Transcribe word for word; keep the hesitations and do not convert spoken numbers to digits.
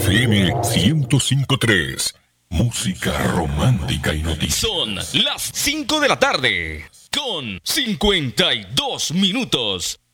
F M ciento cinco punto tres. Música romántica y noticias. Son las cinco de la tarde, con cincuenta y dos minutos.